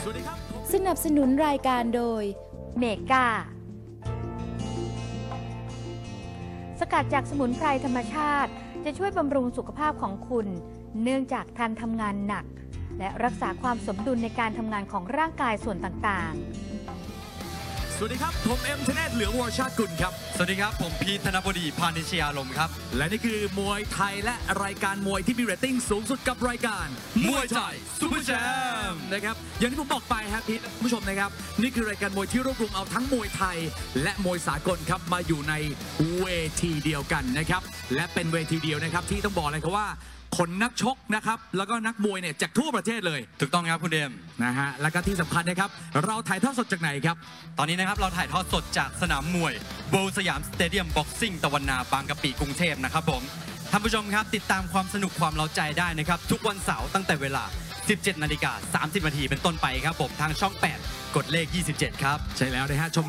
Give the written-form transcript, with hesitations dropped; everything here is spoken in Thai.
สวัสดีครับสนับสนุนรายการโดยเมกาสกัดจากสมุนไพรธรรมชาติจะช่วยบำรุงสุขภาพของคุณ เนื่องจากท่านทำงานหนัก และรักษาความสมดุลในการทำงานของร่างกายส่วนต่างๆสวัสดีครับผมเอ็มธเนศเหลืองวรชาติกุลครับสวัสดีครับผมพีทธนบดีพานิชยาลมครับและนี่คือมวยไทยและรายการมวยที่มีเรตติ้งสูงสุดกับรายการมวยไทยซุปเปอร์แชมป์นะครับอย่างที่ผมบอกไปครับพี่ผู้ชมนะครับนี่คือรายการมวยที่รวบรวมเอาทั้งมวยไทยและมวยสากลครับมาอยู่ในเวทีเดียวกันนะครับและเป็นเวทีเดียวนะครับที่ต้องบอกเลยครับว่าคนนักชกนะครับแล้วก็นักมวยเนี่ยจากทั่วประเทศเลยถูกต้องครับคุณเดมนะฮะแล้วก็ที่สำคัญนะครับเราถ่ายทอดสดจากไหนครับตอนนี้นะครับเราถ่ายทอดสดจากสนามมวยโบสยามสเตเดียมบ็อกซิ่งตะวันนาบางกะปิกรุงเทพนะครับผมท่านผู้ชมครับติดตามความสนุกความเร้าใจได้นะครับทุกวันเสาร์ตั้งแต่เวลา 17:30 นเป็นต้นไปครับผมทางช่อง 8 กดเลข 27 ครับใช่แล้วนะฮะชม